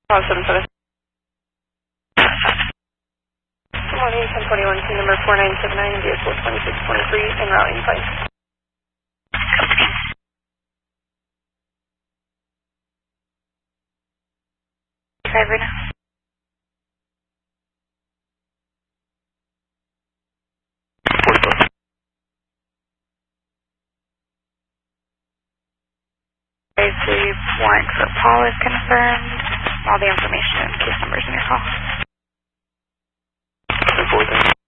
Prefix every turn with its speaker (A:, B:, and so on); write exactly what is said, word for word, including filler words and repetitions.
A: Oh, seven seven. Good morning, ten twenty-one, team number four nine seven nine, vehicle twenty-six twenty-three, en route in place.
B: Driver now. The warrant for Paul is confirmed. All the information and case numbers in your call.